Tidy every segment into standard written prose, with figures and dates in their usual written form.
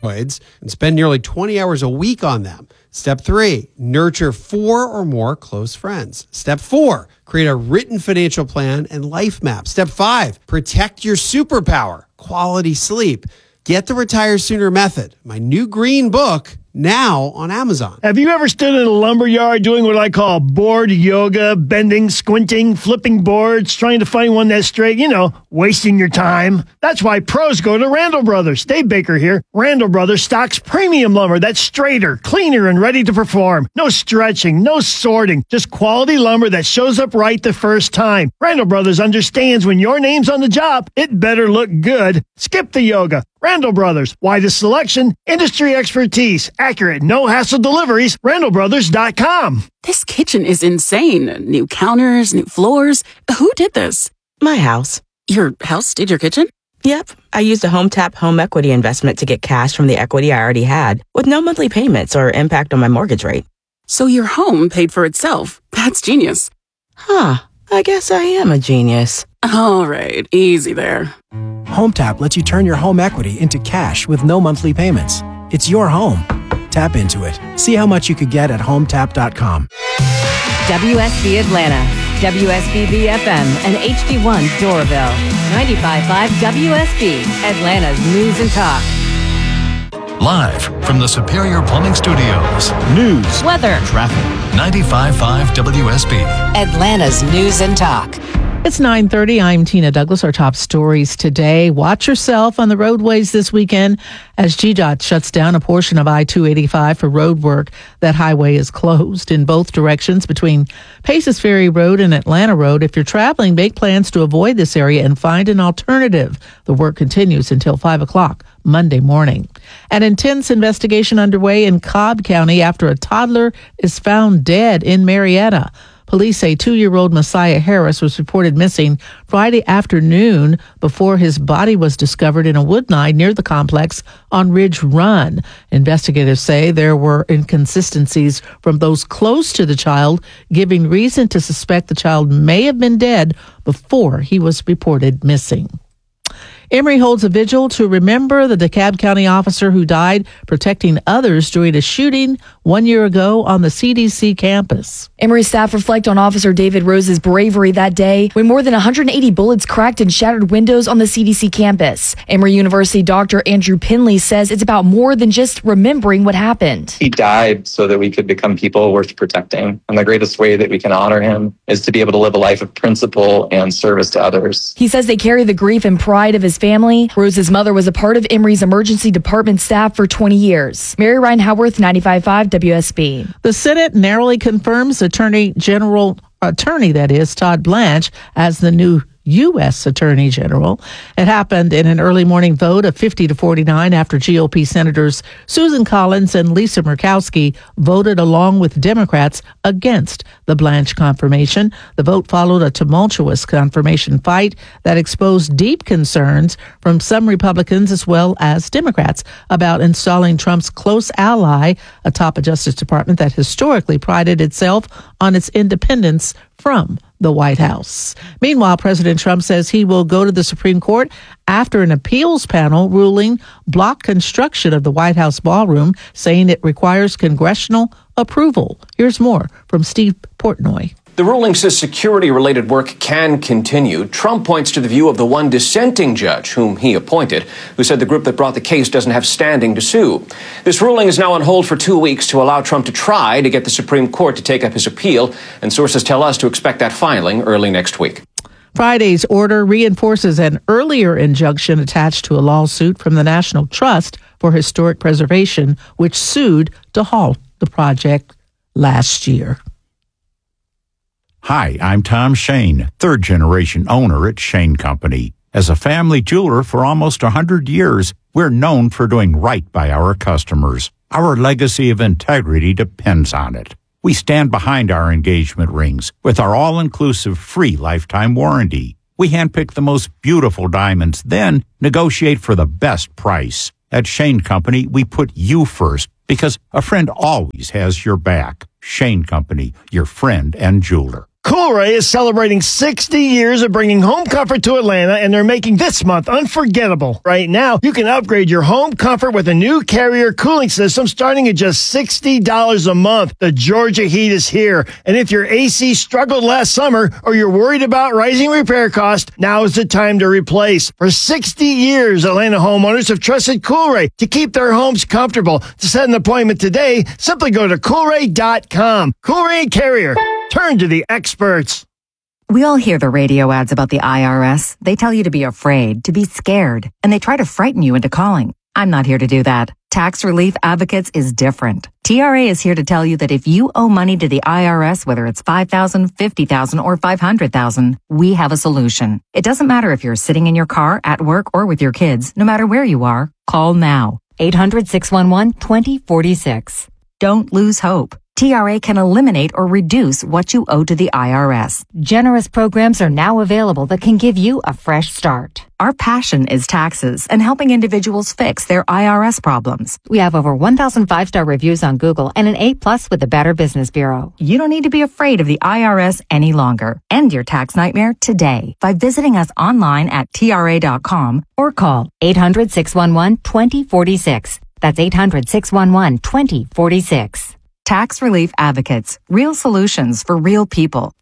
steroids and spend nearly 20 hours a week on them. Step 3, nurture 4 or more close friends. Step 4, create a written financial plan and life map. Step 5, protect your superpower, quality sleep. Get the Retire Sooner Method, my new green book, now on Amazon. Have you ever stood in a lumber yard doing what I call board yoga, bending, squinting, flipping boards, trying to find one that's straight, wasting your time? That's why pros go to Randall Brothers. Dave Baker here. Randall Brothers stocks premium lumber that's straighter, cleaner, and ready to perform. No stretching, no sorting, just quality lumber that shows up right the first time. Randall Brothers understands when your name's on the job, it better look good. Skip the yoga. Randall Brothers. Widest selection, industry expertise, accurate, no-hassle deliveries. RandallBrothers.com. This kitchen is insane. New counters, new floors. Who did this? My house. Your house did your kitchen? Yep. I used a HomeTap home equity investment to get cash from the equity I already had with no monthly payments or impact on my mortgage rate. So your home paid for itself. That's genius. Huh. I guess I am a genius. All right. Easy there. HomeTap lets you turn your home equity into cash with no monthly payments. It's your home. Tap into it. See how much you could get at HomeTap.com. WSB Atlanta, WSBB FM, and HD1 Doraville. 95.5 WSB, Atlanta's News and Talk. Live from the Superior Plumbing Studios. News, weather, traffic. 95.5 WSB. Atlanta's News and Talk. It's 9:30. I'm Tina Douglas. Our top stories today. Watch yourself on the roadways this weekend as GDOT shuts down a portion of I-285 for road work. That highway is closed in both directions between Paces Ferry Road and Atlanta Road. If you're traveling, make plans to avoid this area and find an alternative. The work continues until 5 o'clock Monday morning. An intense investigation underway in Cobb County after a toddler is found dead in Marietta. Police say 2-year-old Messiah Harris was reported missing Friday afternoon before his body was discovered in a woodline near the complex on Ridge Run. Investigators say there were inconsistencies from those close to the child, giving reason to suspect the child may have been dead before he was reported missing. Emory holds a vigil to remember the DeKalb County officer who died protecting others during a shooting 1 year ago on the CDC campus. Emory staff reflect on Officer David Rose's bravery that day when more than 180 bullets cracked and shattered windows on the CDC campus. Emory University Dr. Andrew Pinley says it's about more than just remembering what happened. He died so that we could become people worth protecting. And the greatest way that we can honor him is to be able to live a life of principle and service to others. He says they carry the grief and pride of his family. Rose's mother was a part of Emory's emergency department staff for 20 years. Mary Ryan Howarth, 95.5 WSB. The Senate narrowly confirms Attorney Todd Blanche as the new U.S. Attorney General. It happened in an early morning vote of 50-49 after GOP Senators Susan Collins and Lisa Murkowski voted along with Democrats against the Blanche confirmation. The vote followed a tumultuous confirmation fight that exposed deep concerns from some Republicans as well as Democrats about installing Trump's close ally atop a Justice Department that historically prided itself on its independence from the White House. Meanwhile, President Trump says he will go to the Supreme Court after an appeals panel ruling blocked construction of the White House ballroom, saying it requires congressional approval. Here's more from Steve Portnoy. The ruling says security-related work can continue. Trump points to the view of the one dissenting judge, whom he appointed, who said the group that brought the case doesn't have standing to sue. This ruling is now on hold for 2 weeks to allow Trump to try to get the Supreme Court to take up his appeal, and sources tell us to expect that filing early next week. Friday's order reinforces an earlier injunction attached to a lawsuit from the National Trust for Historic Preservation, which sued to halt the project last year. Hi, I'm Tom Shane, third-generation owner at Shane Company. As a family jeweler for almost 100 years, we're known for doing right by our customers. Our legacy of integrity depends on it. We stand behind our engagement rings with our all-inclusive free lifetime warranty. We handpick the most beautiful diamonds, then negotiate for the best price. At Shane Company, we put you first because a friend always has your back. Shane Company, your friend and jeweler. Coolray is celebrating 60 years of bringing home comfort to Atlanta, and they're making this month unforgettable. Right now, you can upgrade your home comfort with a new Carrier cooling system starting at just $60 a month. The Georgia heat is here, and if your AC struggled last summer or you're worried about rising repair costs, now is the time to replace. For 60 years, Atlanta homeowners have trusted Coolray to keep their homes comfortable. To set an appointment today, simply go to Coolray.com. Coolray and Carrier. Turn to the experts. We all hear the radio ads about the IRS. They tell you to be afraid, to be scared, and they try to frighten you into calling. I'm not here to do that. Tax Relief Advocates is different. TRA is here to tell you that if you owe money to the IRS, whether it's $5,000, $50,000, or $500,000, we have a solution. It doesn't matter if you're sitting in your car, at work, or with your kids. No matter where you are, call now. 800-611-2046. Don't lose hope. TRA can eliminate or reduce what you owe to the IRS. Generous programs are now available that can give you a fresh start. Our passion is taxes and helping individuals fix their IRS problems. We have over 1,000 5-star reviews on Google and an A+ with the Better Business Bureau. You don't need to be afraid of the IRS any longer. End your tax nightmare today by visiting us online at TRA.com or call 800-611-2046. That's 800-611-2046. Tax Relief Advocates. Real solutions for real people.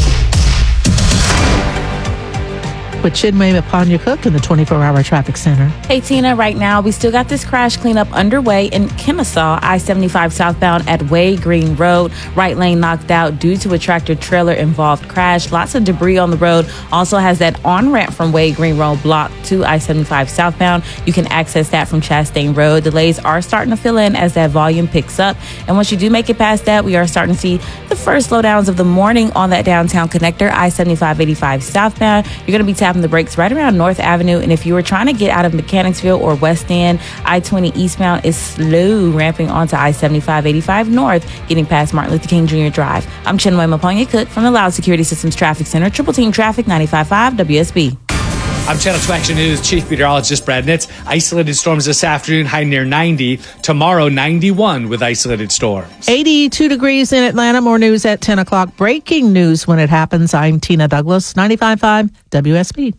With Chinmay Mapanya-Cook in the 24-hour traffic center. Hey, Tina, right now, we still got this crash cleanup underway in Kennesaw, I-75 southbound at Way Green Road. Right lane knocked out due to a tractor-trailer involved crash. Lots of debris on the road. Also has that on-ramp from Way Green Road blocked to I-75 southbound. You can access that from Chastain Road. Delays are starting to fill in as that volume picks up. And once you do make it past that, we are starting to see the first slowdowns of the morning on that downtown connector, I-75-85 southbound. You're going to be tapping the brakes right around North Avenue, and if you were trying to get out of Mechanicsville or West End, I-20 eastbound is slow ramping onto I-75-85 north, getting past Martin Luther King Jr. Drive. I'm Chinmay Mapanya-Cook from the Loud Security Systems Traffic Center, Triple Team Traffic 95.5 WSB. I'm Channel 2 Action News Chief Meteorologist Brad Nitz. Isolated storms this afternoon, high near 90. Tomorrow, 91 with isolated storms. 82 degrees in Atlanta. More news at 10 o'clock. Breaking news when it happens. I'm Tina Douglas, 95.5 WSB.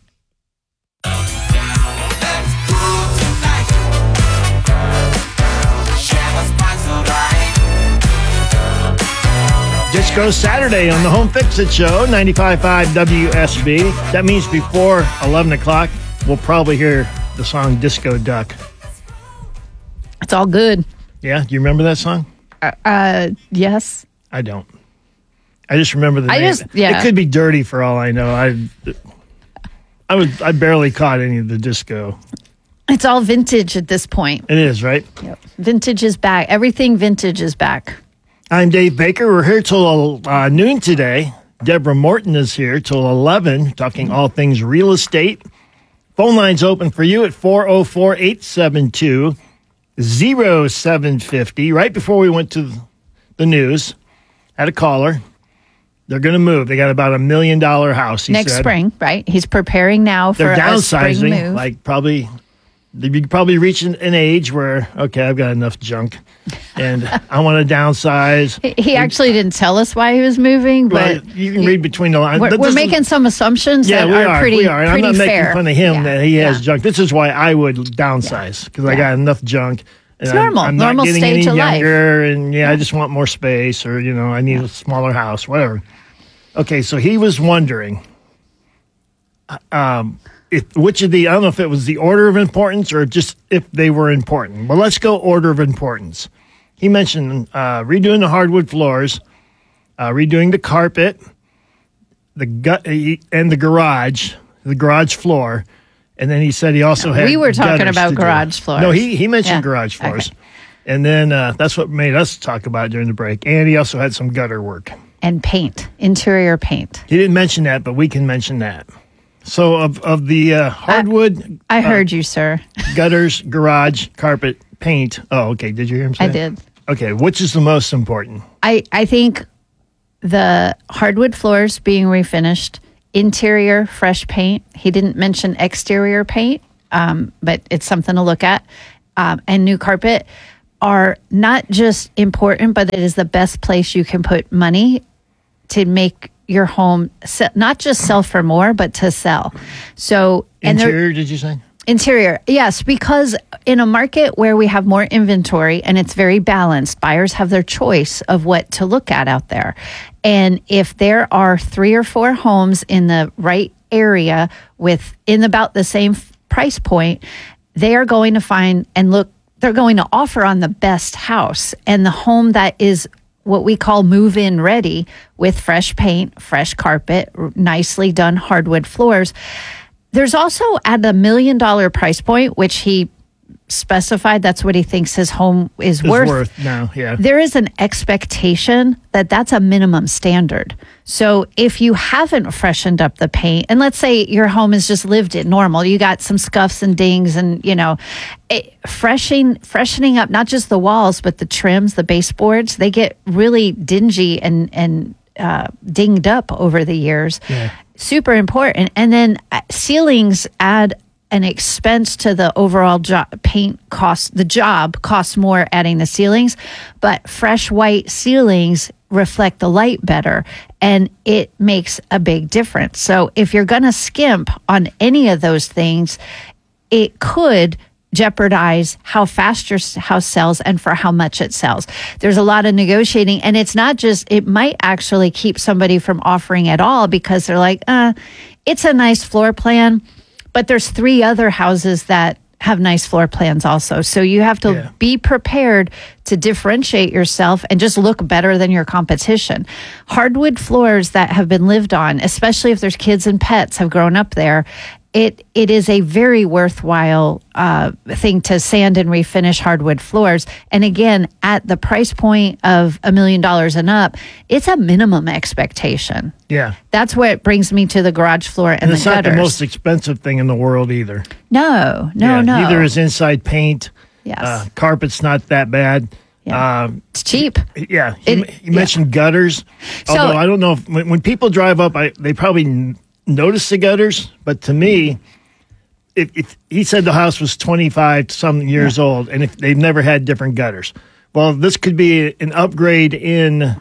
Disco Saturday on the Home Fix-It Show, 95.5 WSB. That means before 11 o'clock, we'll probably hear the song Disco Duck. It's all good. Yeah? Do you remember that song? Yes. I don't. I just remember the name. Yeah. It could be dirty for all I know. I barely caught any of the disco. It's all vintage at this point. It is, right? Yep. Vintage is back. Everything vintage is back. I'm Dave Baker. We're here till noon today. Deborah Morton is here till 11, talking all things real estate. Phone lines open for you at 404-872-0750. Right before we went to the news, had a caller. They're going to move. They got about $1 million house, he next said. spring, right? He's preparing now for They're a spring move. downsizing, like probably... You could probably reach an age where, okay, I've got enough junk, and I want to downsize. He actually didn't tell us why he was moving, but you can read between the lines. We're making some assumptions that are pretty fair. And I'm not making fun of him that he has junk. This is why I would downsize, because I got enough junk. And it's normal. I'm normal not getting stage any of younger, life. and I just want more space, or I need a smaller house, whatever. Okay, so he was wondering, which of the, I don't know if it was the order of importance or just if they were important. Well, let's go order of importance. He mentioned redoing the hardwood floors, redoing the carpet, and the garage floor. And then he said he also had We were talking gutters about to do. garage floors. No, he mentioned garage floors. Okay. And then that's what made us talk about it during the break. And he also had some gutter work. And paint, interior paint. He didn't mention that, but we can mention that. So of the hardwood... I heard you, sir. Gutters, garage, carpet, paint. Oh, okay. Did you hear him say I that? did. Okay. Which is the most important? I think the hardwood floors being refinished, interior fresh paint. He didn't mention exterior paint, but it's something to look at. And new carpet are not just important, but it is the best place you can put money to make your home, not just sell for more, but to sell. So, interior, did you say? Interior, yes, because in a market where we have more inventory and it's very balanced, buyers have their choice of what to look at out there. And if there are 3 or 4 homes in the right area in about the same price point, they are going to find and look, they're going to offer on the best house and the home that is what we call move-in ready with fresh paint, fresh carpet, nicely done hardwood floors. There's also at $1 million price point, which he specified that's what he thinks his home is worth now. Yeah. There is an expectation that that's a minimum standard. So if you haven't freshened up the paint, and let's say your home is just lived in normal, you got some scuffs and dings and, freshening up not just the walls, but the trims, the baseboards, they get really dingy and dinged up over the years. Yeah. Super important. And then ceilings add an expense to the overall paint cost. The job costs more adding the ceilings, but fresh white ceilings reflect the light better, and it makes a big difference. So if you're going to skimp on any of those things, it could jeopardize how fast your house sells and for how much it sells. There's a lot of negotiating, and it's not just, it might actually keep somebody from offering at all because they're like, it's a nice floor plan, but there's 3 other houses that have nice floor plans also. So you have to be prepared to differentiate yourself and just look better than your competition. Hardwood floors that have been lived on, especially if there's kids and pets have grown up there, it is a very worthwhile thing to sand and refinish hardwood floors. And again, at the price point of $1 million and up, it's a minimum expectation. Yeah. That's what brings me to the garage floor and the it's gutters. Not the most expensive thing in the world either. No. Neither is inside paint. Yes. Carpet's not that bad. Yeah. It's cheap. Yeah. You mentioned gutters. Although I don't know if when people drive up, they probably notice the gutters, but to me, if he said the house was 25 some years old, and if they've never had different gutters, well, this could be an upgrade in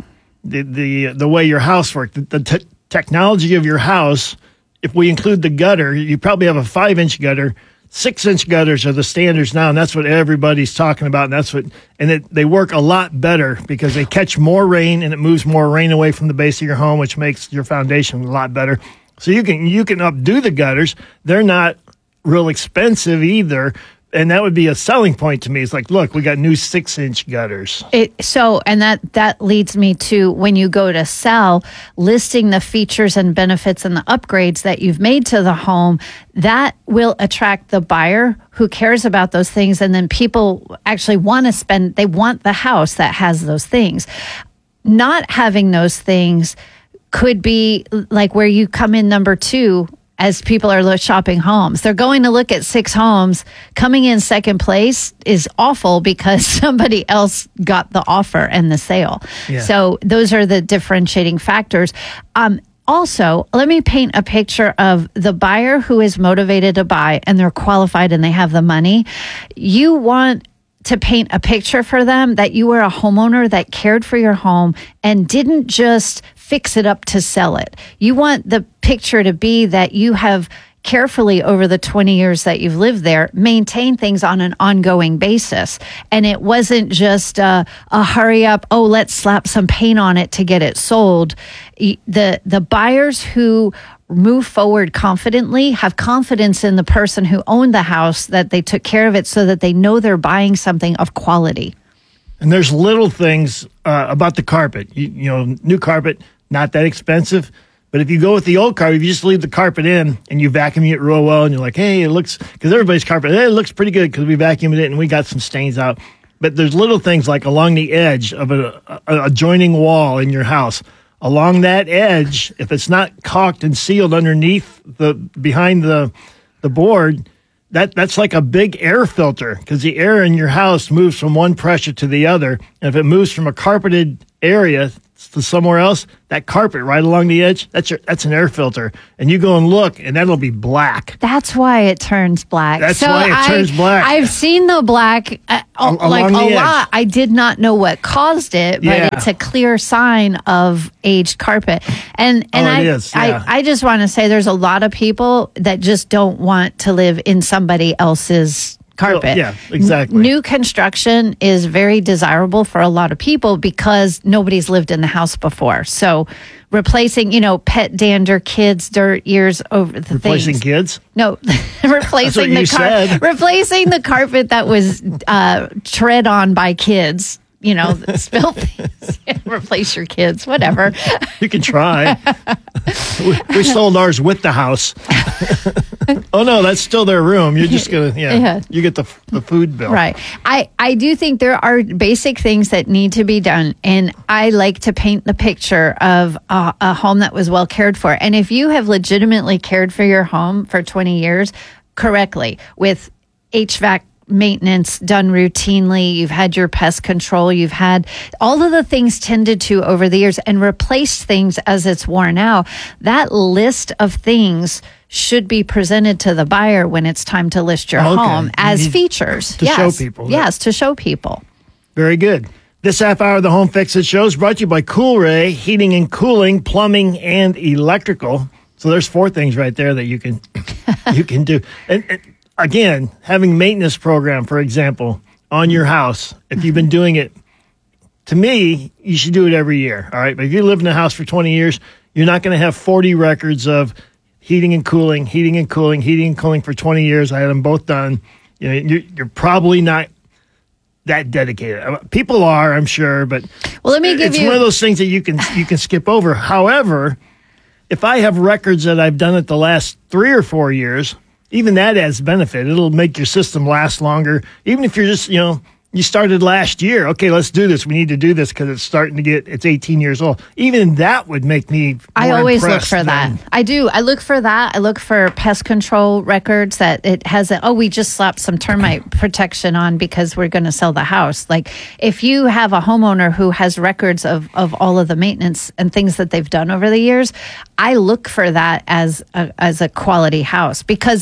the way your house works, the technology of your house. If we include the gutter, you probably have a 5-inch gutter. 6-inch gutters are the standards now, and that's what everybody's talking about. And they work a lot better because they catch more rain and it moves more rain away from the base of your home, which makes your foundation a lot better. So you can updo the gutters. They're not real expensive either. And that would be a selling point to me. It's like, look, we got new 6-inch gutters. And that leads me to when you go to sell, listing the features and benefits and the upgrades that you've made to the home, that will attract the buyer who cares about those things. And then people actually want to they want the house that has those things. Not having those things could be like where you come in number 2 as people are shopping homes. They're going to look at 6 homes. Coming in second place is awful because somebody else got the offer and the sale. Yeah. So those are the differentiating factors. Also, let me paint a picture of the buyer who is motivated to buy and they're qualified and they have the money. You want to paint a picture for them that you were a homeowner that cared for your home and didn't just fix it up to sell it. You want the picture to be that you have carefully over the 20 years that you've lived there, maintain things on an ongoing basis. And it wasn't just a hurry up, let's slap some paint on it to get it sold. The buyers who move forward confidently have confidence in the person who owned the house, that they took care of it so that they know they're buying something of quality. And there's little things about the carpet. You know, new carpet, not that expensive. But if you go with the old carpet, if you just leave the carpet in and you vacuum it real well and you're like, hey, it looks, because everybody's carpet, it looks pretty good because we vacuumed it and we got some stains out. But there's little things like along the edge of a adjoining wall in your house. Along that edge, if it's not caulked and sealed underneath behind the board, that's like a big air filter because the air in your house moves from one pressure to the other. And if it moves from a carpeted area to somewhere else, that carpet right along the edge, that's an air filter. And you go and look, and that'll be black. That's why it turns black. That's why it turns black. I've seen the black like a lot. I did not know what caused it, but it's a clear sign of aged carpet. And it is, yeah. I just want to say there's a lot of people that just don't want to live in somebody else's carpet. Well, yeah, exactly. New construction is very desirable for a lot of people because nobody's lived in the house before. So replacing, pet dander, kids, dirt, years over the Replacing things. kids? No, replacing replacing the carpet that was tread on by kids. Spill things. Replace your kids, whatever. You can try. We sold ours with the house. Oh, no, that's still their room. You're just going to, you get the food bill. Right. I do think there are basic things that need to be done. And I like to paint the picture of a home that was well cared for. And if you have legitimately cared for your home for 20 years correctly with HVAC maintenance done routinely, you've had your pest control, you've had all of the things tended to over the years and replaced things as it's worn out, that list of things should be presented to the buyer when it's time to list your home as features. To show people. Yes, to show people. Very good. This half hour of the Home Fix It show is brought to you by Coolray, heating and cooling, plumbing, and electrical. So there's 4 things right there that you can do. And again, having maintenance program, for example, on your house, if you've been doing it, to me, you should do it every year. All right. But if you live in a house for 20 years, you're not going to have 40 records of heating and cooling for 20 years. I had them both done. You're probably not that dedicated. People are, I'm sure, but let me give it's one of those things that you can skip over. However, if I have records that I've done it the last 3 or 4 years, even that has benefit. It'll make your system last longer. Even if you're just, you started last year. Okay, let's do this. We need to do this because it's 18 years old. Even that would make me more I always look for impressed that. I do. I look for that. I look for pest control records that it has we just slapped some termite protection on because we're going to sell the house. Like if you have a homeowner who has records of all of the maintenance and things that they've done over the years, I look for that as a quality house because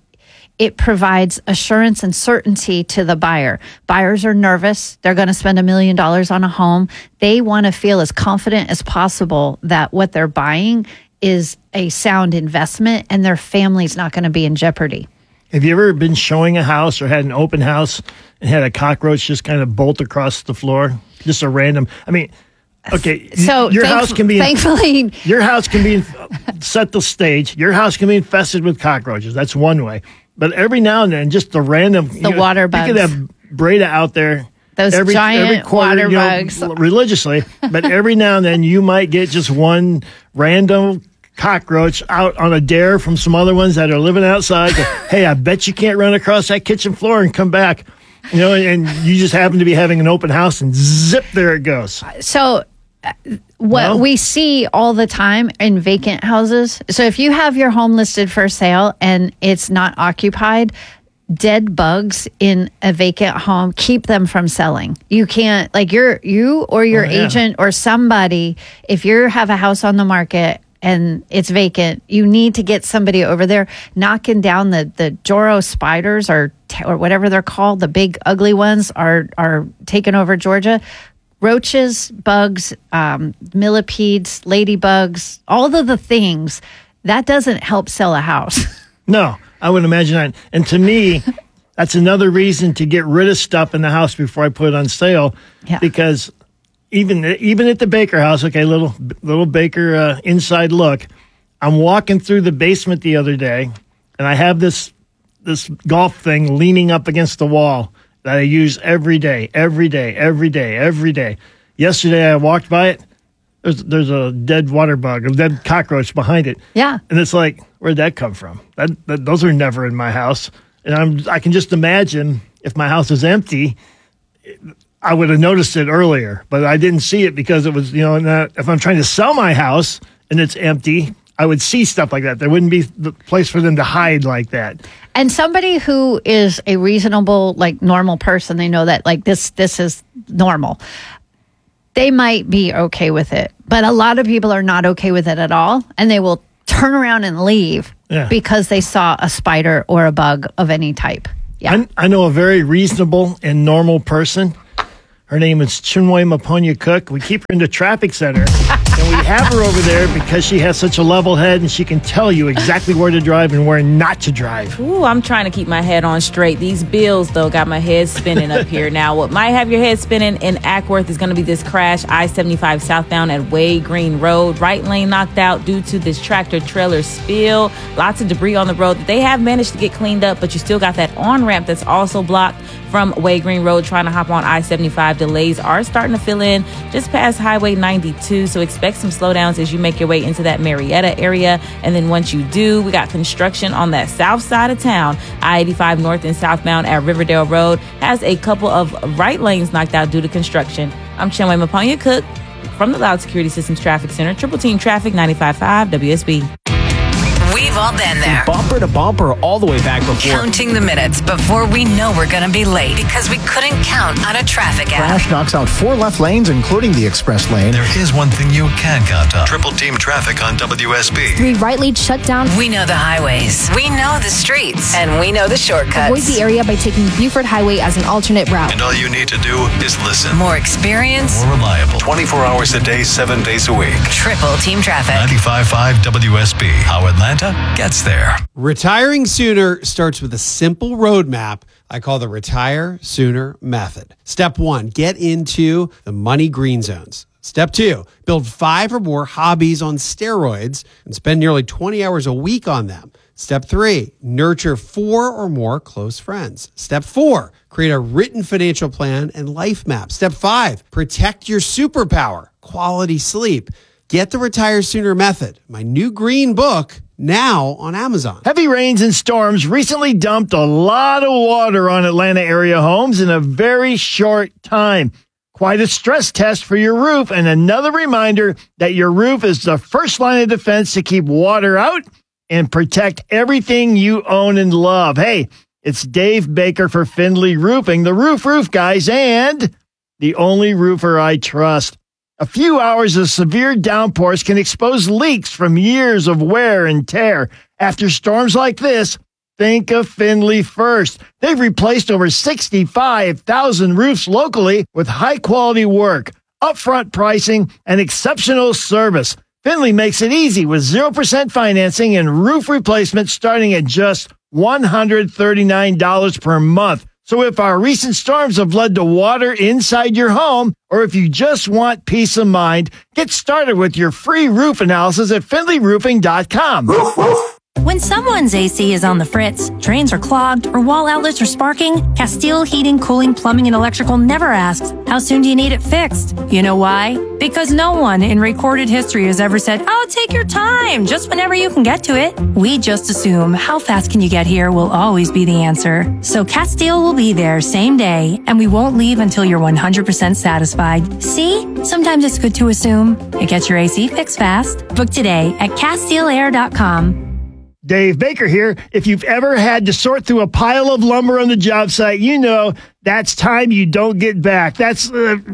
it provides assurance and certainty to the buyer. Buyers are nervous. They're going to spend $1 million on a home. They want to feel as confident as possible that what they're buying is a sound investment and their family's not going to be in jeopardy. Have you ever been showing a house or had an open house and had a cockroach just kind of bolt across the floor? Just a random, okay, so your house can be thankfully your house can be set the stage. Your house can be infested with cockroaches. That's one way. But every now and then, just the random water bugs. You could have Breda out there. Those giant every quarter, water bugs. Religiously. But every now and then, you might get just one random cockroach out on a dare from some other ones that are living outside. Hey, I bet you can't run across that kitchen floor and come back. And you just happen to be having an open house, and zip, there it goes. So what we see all the time in vacant houses. So if you have your home listed for sale and it's not occupied, dead bugs in a vacant home keep them from selling. You can't, like you or your agent or somebody, if you have a house on the market and it's vacant, you need to get somebody over there knocking down the Joro spiders or whatever they're called. The big ugly ones are taking over Georgia. Roaches, bugs, millipedes, ladybugs, all of the things, that doesn't help sell a house. No, I would imagine that. And to me, that's another reason to get rid of stuff in the house before I put it on sale. Yeah. Because even at the Baker house, okay, little Baker inside look, I'm walking through the basement the other day, and I have this golf thing leaning up against the wall that I use every day. Yesterday, I walked by it. There's a dead water bug, a dead cockroach behind it. Yeah. And it's like, where'd that come from? Those are never in my house. And I can just imagine if my house is empty, I would have noticed it earlier. But I didn't see it because it was, if I'm trying to sell my house and it's empty, I would see stuff like that. There wouldn't be the place for them to hide like that. And somebody who is a reasonable, normal person, they know that, this is normal. they might be okay with it, but a lot of people are not okay with it at all, and they will turn around and leave because they saw a spider or a bug of any type. Yeah, I know a very reasonable and normal person. Her name is Chinwe Maponya Cook. We keep her in the traffic center, and we have her over there because she has such a level head, and she can tell you exactly where to drive and where not to drive. Ooh, I'm trying to keep my head on straight. These bills, though, got my head spinning up here. Now, what might have your head spinning in Ackworth is going to be this crash, I-75 southbound at Way Green Road. Right lane knocked out due to this tractor-trailer spill. Lots of debris on the road that they have managed to get cleaned up, but you still got that on-ramp that's also blocked from Way Green Road trying to hop on I-75. Delays are starting to fill in just past Highway 92, so expect some slowdowns as you make your way into that Marietta area. And then once you do, we got construction on that south side of town. I-85 north and southbound at Riverdale Road has a couple of right lanes knocked out due to construction. I'm Chinwe Maponya Cook from the Loud Security Systems Traffic Center, Triple Team Traffic 95.5 WSB. We've all been there. Bumper to bumper all the way back before. Counting the minutes before we know we're going to be late because we couldn't count on a traffic app. Crash knocks out 4 left lanes, including the express lane. There is one thing you can count on. Triple Team Traffic on WSB. 3 right lanes shut down. We know the highways. We know the streets. And we know the shortcuts. Avoid the area by taking Buford Highway as an alternate route. And all you need to do is listen. More experience. More reliable. 24 hours a day, 7 days a week. Triple Team Traffic. 95.5 WSB. How Atlanta gets there. Retiring sooner starts with a simple roadmap I call the Retire Sooner Method. Step 1, get into the money green zones. Step 2, build 5 or more hobbies on steroids and spend nearly 20 hours a week on them. Step 3, nurture 4 or more close friends. Step 4, create a written financial plan and life map. Step 5, protect your superpower, quality sleep. Get the Retire Sooner Method, my new green book, now on Amazon. Heavy rains and storms recently dumped a lot of water on Atlanta area homes in a very short time. Quite a stress test for your roof, and another reminder that your roof is the first line of defense to keep water out and protect everything you own and love. Hey, it's Dave Baker for Findlay Roofing, the roof guys, and the only roofer I trust. A few hours of severe downpours can expose leaks from years of wear and tear. After storms like this, think of Findlay first. They've replaced over 65,000 roofs locally with high-quality work, upfront pricing, and exceptional service. Findlay makes it easy with 0% financing and roof replacement starting at just $139 per month. So if our recent storms have led to water inside your home, or if you just want peace of mind, get started with your free roof analysis at FindlayRoofing.com. When someone's AC is on the fritz, drains are clogged, or wall outlets are sparking, Castile Heating, Cooling, Plumbing, and Electrical never asks, how soon do you need it fixed? You know why? Because no one in recorded history has ever said, oh, take your time, just whenever you can get to it. We just assume how fast can you get here will always be the answer. So Castile will be there same day, and we won't leave until you're 100% satisfied. See? Sometimes it's good to assume. It gets your AC fixed fast. Book today at CastileAir.com. Dave Baker here. If you've ever had to sort through a pile of lumber on the job site, you know that's time you don't get back. That's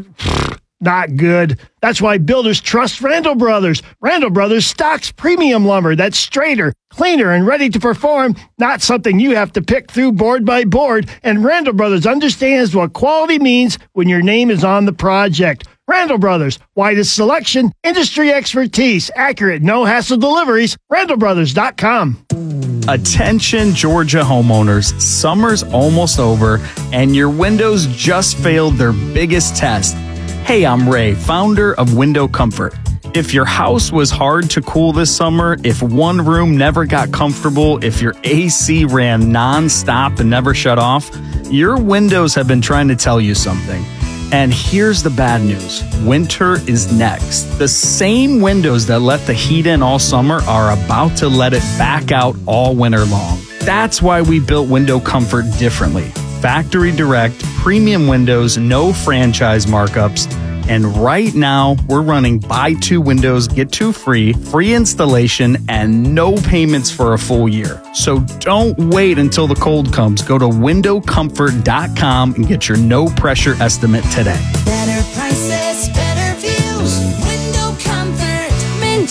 not good. That's why builders trust Randall Brothers. Randall Brothers stocks premium lumber that's straighter, cleaner, and ready to perform, not something you have to pick through board by board. And Randall Brothers understands what quality means when your name is on the project. Randall Brothers, widest selection, industry expertise, accurate, no-hassle deliveries, randallbrothers.com. Attention Georgia homeowners, summer's almost over and your windows just failed their biggest test. Hey, I'm Ray, founder of Window Comfort. If your house was hard to cool this summer, if one room never got comfortable, if your AC ran nonstop and never shut off, your windows have been trying to tell you something. And here's the bad news. Winter is next. The same windows that let the heat in all summer are about to let it back out all winter long. That's why we built Window Comfort differently. Factory direct, premium windows, no franchise markups. And right now, we're running buy 2 windows, get 2 free, free installation, and no payments for a full year. So don't wait until the cold comes. Go to windowcomfort.com and get your no pressure estimate today. Better prices, better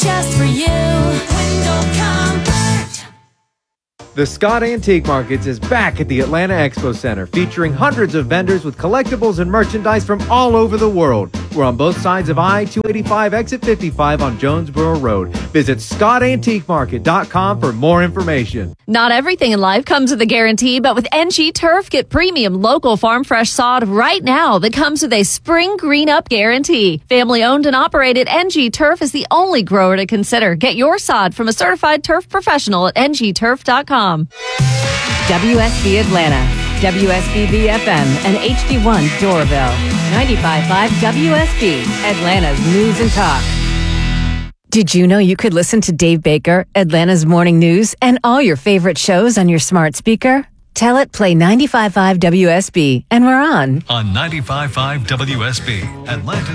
just for you. Window Comfort. The Scott Antique Markets is back at the Atlanta Expo Center, featuring hundreds of vendors with collectibles and merchandise from all over the world. We're on both sides of I-285 exit 55 on Jonesboro Road. Visit ScottAntiqueMarket.com for more information. Not everything in life comes with a guarantee, but with NG Turf, get premium local farm fresh sod right now that comes with a spring green up guarantee. Family owned and operated, NG Turf is the only grower to consider. Get your sod from a certified turf professional at ngturf.com. WSB Atlanta, WSBB FM, and HD1 Doraville. 95.5 WSB, Atlanta's News and Talk. Did you know you could listen to Dave Baker, Atlanta's Morning News, and all your favorite shows on your smart speaker? Tell it play 95.5 WSB, and we're on. On 95.5 WSB, Atlanta.